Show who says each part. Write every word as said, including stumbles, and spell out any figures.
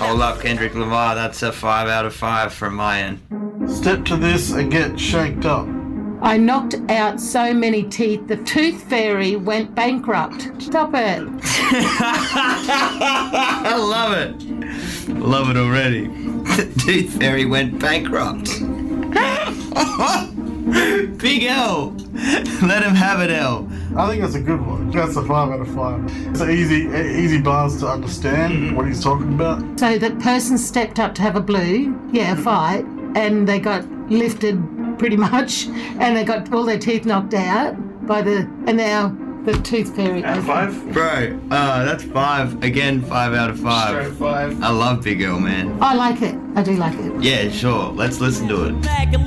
Speaker 1: Hold up, Kendrick Lamar. That's a five out of five from my end.
Speaker 2: Step to this and get shanked up.
Speaker 3: I knocked out so many teeth, the tooth fairy went bankrupt. Stop it.
Speaker 1: I love it. Love it already. The tooth fairy went bankrupt. Big L. Let him have it, L.
Speaker 2: I think that's a good one. That's a five out of five. It's an easy, easy bars to understand mm-hmm. what he's talking about.
Speaker 3: So that person stepped up to have a blue, yeah, a fight, and they got lifted pretty much, and they got all their teeth knocked out by the, and now the tooth fairy.
Speaker 4: Out of five?
Speaker 1: Bro, uh, that's five. Again, five out of five.
Speaker 4: Straight five.
Speaker 1: I love Big L, man.
Speaker 3: I like it. I do like it.
Speaker 1: Yeah, sure. Let's listen to it.